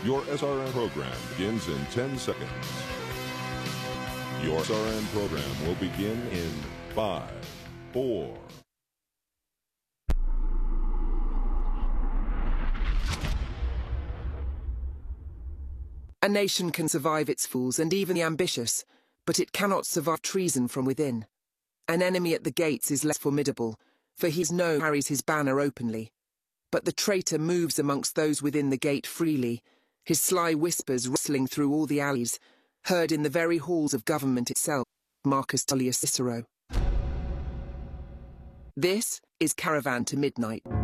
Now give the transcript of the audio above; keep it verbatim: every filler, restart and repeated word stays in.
Your S R N program begins in ten seconds. Your S R N program will begin in five, four. A nation can survive its fools and even the ambitious, but it cannot survive treason from within. An enemy at the gates is less formidable, for he knows carries his banner openly. But the traitor moves amongst those within the gate freely, his sly whispers rustling through all the alleys, heard in the very halls of government itself. Marcus Tullius Cicero. This is Caravan to Midnight.